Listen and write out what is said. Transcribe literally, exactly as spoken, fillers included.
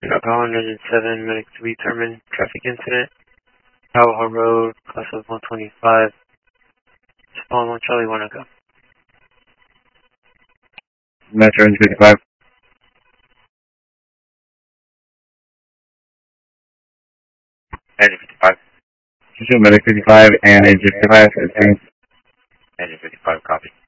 Powell one oh seven, medic to be determined, traffic incident, Powell Road, class of one twenty-five, spawn one Charlie one Echo. Metro engine fifty-five. Engine fifty-five. Medic fifty-five and engine fifty-five. Engine fifty-five, copy.